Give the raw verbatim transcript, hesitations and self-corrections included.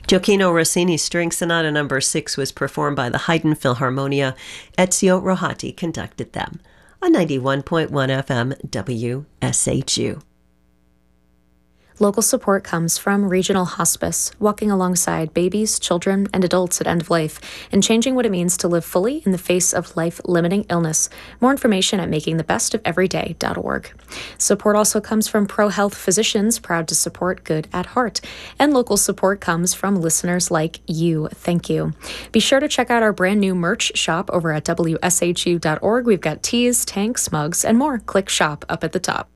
Gioacchino Rossini's String Sonata Number Six was performed by the Haydn Philharmonia. Ezio Rohati conducted them on ninety-one point one F M W S H U. Local support comes from Regional Hospice, walking alongside babies, children, and adults at end of life, and changing what it means to live fully in the face of life-limiting illness. More information at making the best of every day dot org. Support also comes from ProHealth Physicians, proud to support good at heart. And local support comes from listeners like you. Thank you. Be sure to check out our brand new merch shop over at W S H U dot org. We've got teas, tanks, mugs, and more. Click shop up at the top.